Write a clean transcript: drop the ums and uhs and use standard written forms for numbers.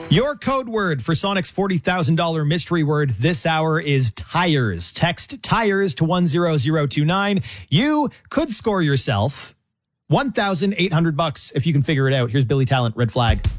Your code word for Sonic's $40,000 mystery word this hour is tires. Text tires to 10029. You could score yourself $1,800 if you can figure it out. Here's Billy Talent, Red Flag.